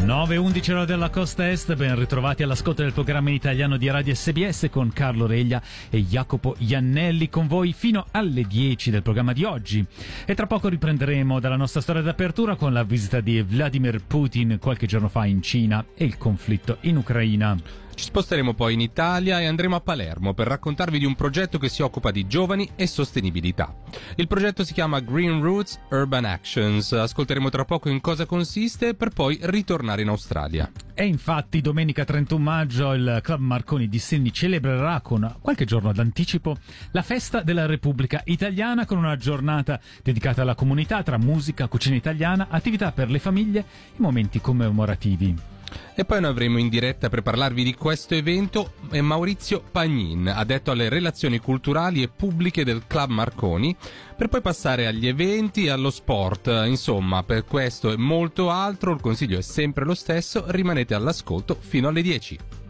9:11 ora della costa est, ben ritrovati all'ascolto del programma in italiano di Radio SBS con Carlo Reglia e Jacopo Iannelli con voi fino alle 10 del programma di oggi. E tra poco riprenderemo dalla nostra storia d'apertura con la visita di Vladimir Putin qualche giorno fa in Cina e il conflitto in Ucraina. Ci sposteremo poi in Italia e andremo a Palermo per raccontarvi di un progetto che si occupa di giovani e sostenibilità. Il progetto si chiama Green Roots Urban Actions. Ascolteremo tra poco in cosa consiste per poi ritornare in Australia. E infatti domenica 31 maggio il Club Marconi di Sydney celebrerà con qualche giorno d'anticipo la festa della Repubblica Italiana con una giornata dedicata alla comunità tra musica, cucina italiana, attività per le famiglie e momenti commemorativi. E poi noi avremo in diretta per parlarvi di questo evento Maurizio Pagnin, addetto alle relazioni culturali e pubbliche del Club Marconi, per poi passare agli eventi e allo sport. Insomma, per questo e molto altro il consiglio è sempre lo stesso, rimanete all'ascolto fino alle 10.